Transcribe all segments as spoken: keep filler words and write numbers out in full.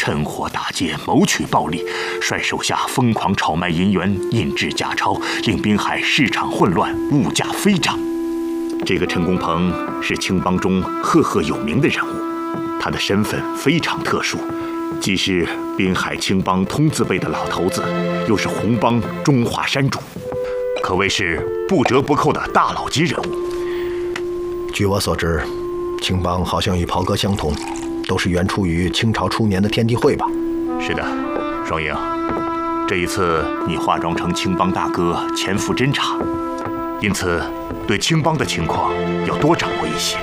趁火打劫，谋取暴利，率手下疯狂炒卖银元，印制假钞，令滨海市场混乱，物价飞涨。这个陈公鹏是青帮中赫赫有名的人物，他的身份非常特殊，既是滨海青帮通字辈的老头子，又是红帮中华山主，可谓是不折不扣的大佬级人物。 据我所知，青帮好像与袍哥相同，都是源出于清朝初年的天地会吧？ 是的，双英，这一次你化妆成青帮大哥潜伏侦查，因此对青帮的情况要多掌握一些。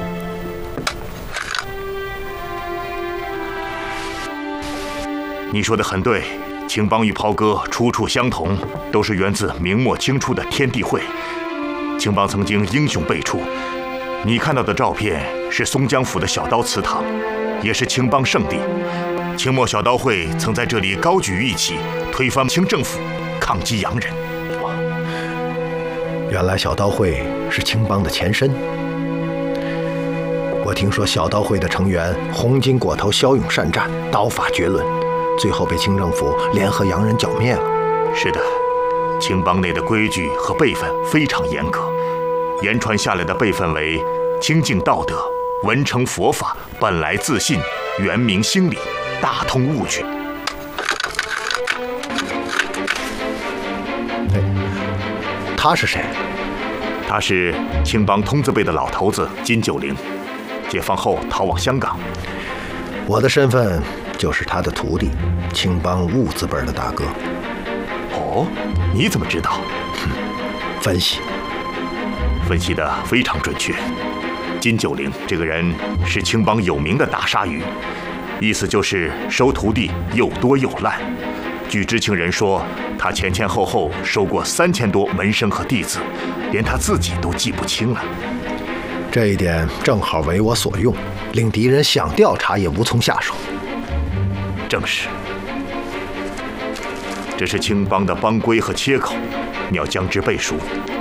你说的很对，青帮与袍哥处处相同，都是源自明末清初的天地会。青帮曾经英雄辈出，你看到的照片是松江府的小刀祠堂，也是青帮圣地。清末小刀会曾在这里高举义旗，推翻清政府，抗击洋人。 原来小刀会是青帮的前身。我听说小刀会的成员红巾裹头骁勇善战，刀法绝伦，最后被清政府联合洋人剿灭了。 是的，青帮内的规矩和辈分非常严格，言传下来的辈分为清净道德、文成佛法、本来自信、圆明心理、大通物觉。 他是谁？ 他是青帮通字辈的老头子金九龄，解放后逃往香港。 我的身份就是他的徒弟，青帮物字辈的大哥。 哦，你怎么知道？ 哼，分析， 分析得非常准确。金九龄这个人是青帮有名的大鲨鱼，意思就是收徒弟又多又烂。据知情人说，他前前后后收过三千多门生和弟子，连他自己都记不清了。 这一点正好为我所用，令敌人想调查也无从下手。 正是，这是青帮的帮规和切口，你要将之背熟。